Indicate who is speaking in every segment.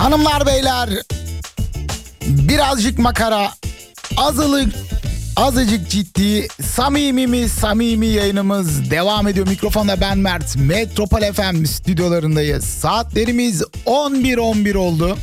Speaker 1: Hanımlar beyler, birazcık makara, azıcık ciddi, samimi yayınımız devam ediyor. Mikrofonda ben Mert, Metropol FM stüdyolarındayız. Saatlerimiz 11 oldu.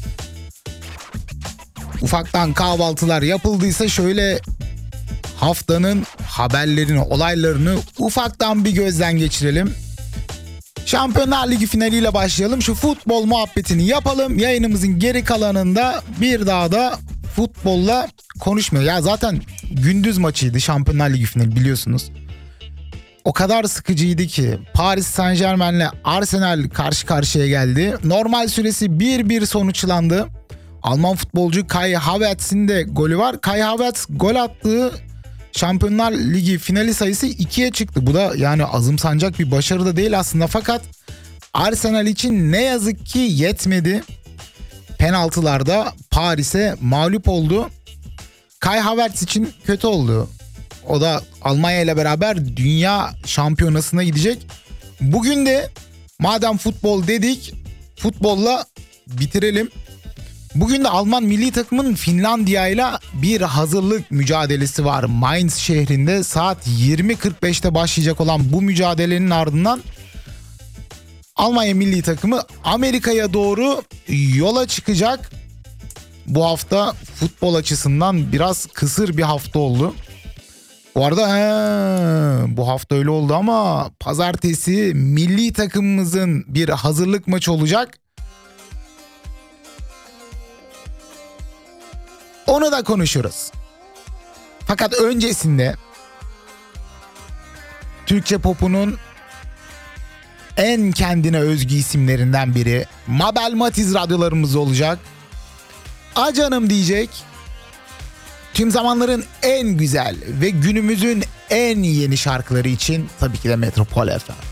Speaker 1: Ufaktan kahvaltılar yapıldıysa şöyle haftanın haberlerini, olaylarını ufaktan bir gözden geçirelim. Şampiyonlar Ligi finaliyle başlayalım. Şu futbol muhabbetini yapalım. Yayınımızın geri kalanında bir daha da futbolla konuşmuyor. Ya zaten gündüz maçıydı Şampiyonlar Ligi finali, biliyorsunuz. O kadar sıkıcıydı ki Paris Saint-Germain'le Arsenal karşı karşıya geldi. Normal süresi 1-1 sonuçlandı. Alman futbolcu Kai Havertz'in de golü var. Kai Havertz gol attığı Şampiyonlar Ligi finali sayısı 2'ye çıktı. Bu da yani azımsanacak bir başarı da değil aslında, fakat Arsenal için ne yazık ki yetmedi. Penaltılarda Paris'e mağlup oldu. Kai Havertz için kötü oldu. O da Almanya ile beraber dünya şampiyonasına gidecek. Bugün de madem futbol dedik, futbolla bitirelim. Bugün de Alman milli takımın Finlandiya ile bir hazırlık mücadelesi var. Mainz şehrinde saat 20.45'te başlayacak olan bu mücadelenin ardından Almanya milli takımı Amerika'ya doğru yola çıkacak. Bu hafta futbol açısından biraz kısır bir hafta oldu. Bu arada bu hafta öyle oldu ama pazartesi milli takımımızın bir hazırlık maçı olacak. Onu da konuşuruz. Fakat öncesinde Türkçe popunun en kendine özgü isimlerinden biri Mabel Matiz radyolarımız olacak. Acanım diyecek. Tüm zamanların en güzel ve günümüzün en yeni şarkıları için tabii ki de Metropol FM.